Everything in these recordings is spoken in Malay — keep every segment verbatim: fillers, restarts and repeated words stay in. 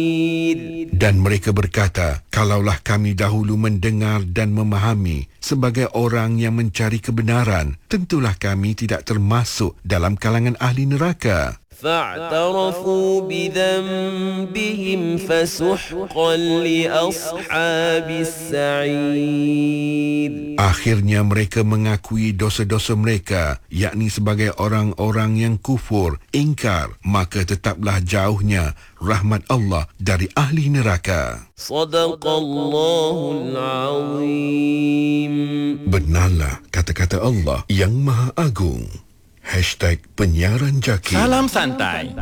Dan mereka berkata, kalaulah kami dahulu mendengar dan memahami sebagai orang yang mencari kebenaran, tentulah kami tidak termasuk dalam kalangan ahli neraka. فاعترفوا بذنبهم فسحقا لأصحاب السعير. Akhirnya mereka mengakui dosa-dosa mereka, yakni sebagai orang-orang yang kufur, ingkar, maka tetaplah jauhnya rahmat Allah dari ahli neraka. Sadaqallahul Azim. Benarlah kata-kata Allah yang Maha Agung. Hashtag penyiaran jaki. Salam santai.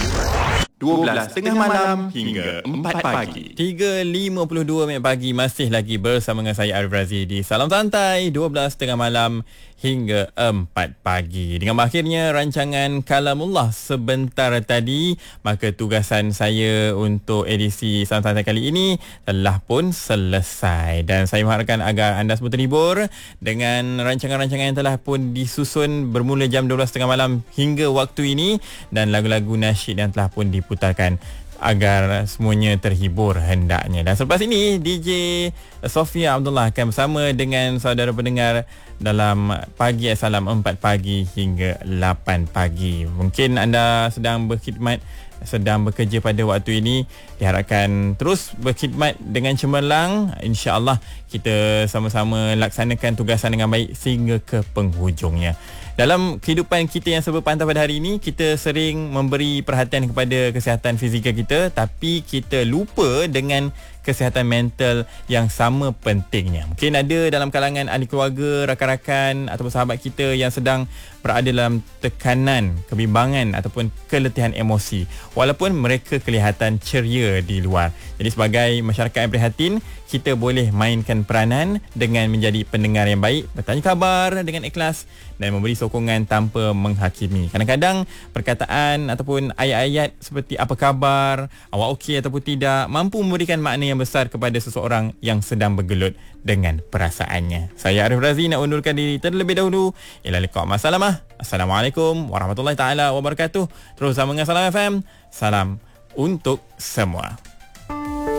dua belas tengah malam hingga empat pagi. tiga lima puluh dua minit pagi masih lagi bersama dengan saya Arif Razi di Salam Santai. dua belas tengah malam hingga empat pagi. Dengan berakhirnya rancangan Kalamullah sebentar tadi, maka tugasan saya untuk edisi Salam Santai kali ini telah pun selesai. Dan saya mengharapkan agar anda semua terhibur dengan rancangan-rancangan yang telah pun disusun bermula jam dua belas tengah malam hingga waktu ini, dan lagu-lagu nasyid yang telah pun diputarkan agar semuanya terhibur hendaknya. Dan selepas ini D J Sofia Abdullah akan bersama dengan saudara pendengar dalam Pagi Salam empat pagi hingga lapan pagi. Mungkin anda sedang berkhidmat, sedang bekerja pada waktu ini, diharapkan terus berkhidmat dengan cemerlang. InsyaAllah kita sama-sama laksanakan tugasan dengan baik sehingga ke penghujungnya. Dalam kehidupan kita yang serba pantau pada hari ini, kita sering memberi perhatian kepada kesihatan fizikal kita, tapi kita lupa dengan kesihatan mental yang sama pentingnya. Mungkin ada dalam kalangan ahli keluarga, rakan-rakan ataupun sahabat kita yang sedang berada dalam tekanan, kebimbangan ataupun keletihan emosi, walaupun mereka kelihatan ceria di luar. Jadi sebagai masyarakat yang prihatin, kita boleh mainkan peranan dengan menjadi pendengar yang baik, bertanya khabar dengan ikhlas dan memberi sokongan tanpa menghakimi. Kadang-kadang perkataan ataupun ayat-ayat seperti apa khabar, awak okey ataupun tidak, mampu memberikan makna yang besar kepada seseorang yang sedang bergelut dengan perasaannya. Saya Arif Razi nak undurkan diri terlebih dahulu. Ila liqa' masalamah. Assalamualaikum warahmatullahi taala wabarakatuh. Terus sama dengan Salam F M. Salam untuk semua.